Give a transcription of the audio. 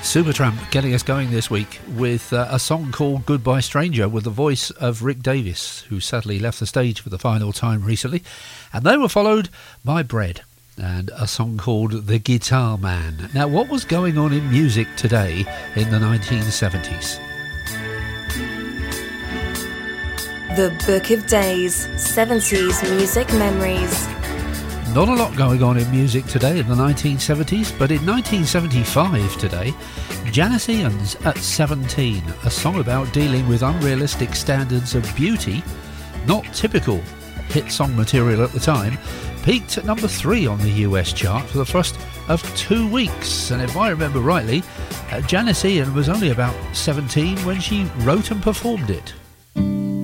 Supertramp getting us going this week with a song called Goodbye Stranger with the voice of Rick Davies, who sadly left the stage for the final time recently. And they were followed by Bread and a song called The Guitar Man. Now, what was going on in music today in the 1970s? The Book of Days, 70s Music Memories. Not a lot going on in music today in the 1970s, but in 1975 today, Janis Ian's At 17, a song about dealing with unrealistic standards of beauty, not typical hit song material at the time, peaked at number 3 on the US chart for the first of 2 weeks. And if I remember rightly, Janis Ian was only about 17 when she wrote and performed it.